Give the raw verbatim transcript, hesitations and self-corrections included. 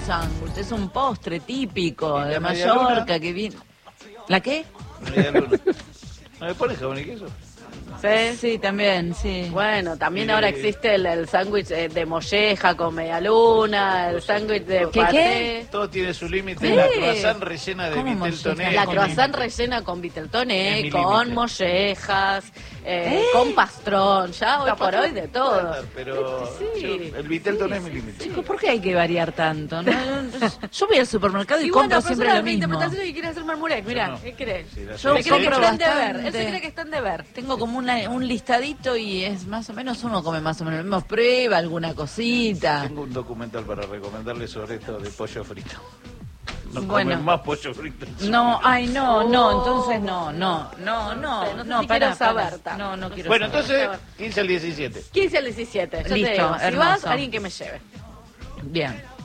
sándwich, es un postre típico ¿Y de la media Mallorca luna? que viene. ¿La qué? Media luna. ¿No le pones jamón y queso? ¿Sí? Sí, también, sí. Bueno, también Y- ahora existe el, el sándwich eh, de molleja con media luna, el sándwich de ¿Qué, paté. qué? Todo tiene su límite. Sí. La croissant rellena de ¿Cómo vitel molleja? toné. La con croissant límite. rellena con viteltoné, Es mi con límite. mollejas, eh, ¿Eh? con pastrón, ya hoy Está por pasado, hoy de todo. puede ser, Pero Sí. yo- el vitel toné es mi límite. Chicos, ¿por qué hay que variar tanto? No, no, no. Yo voy al supermercado y, Y compro bueno, pero siempre son lo las mismo. interpretaciones que quiere hacer Marmurek, Yo mirá, no. ¿qué crees? Sí, la Yo sé. Se cree que compro está en deber, él bastante. se cree que está en deber. Tengo como una, un listadito y es más o menos, uno come más o menos lo mismo, prueba alguna cosita. Tengo un documental para recomendarles sobre esto de pollo frito. No Bueno. comen más pollo frito. en su No, vida. ay, no, no, Oh. entonces no, no, no, no, No sé, no sé no, si pará, quiero saber, pará. ta. No, no quiero Bueno, saber. entonces, quince al diecisiete. quince al diecisiete, ya Listo, te digo. Si hermoso. vas, alguien que me lleve. Bien.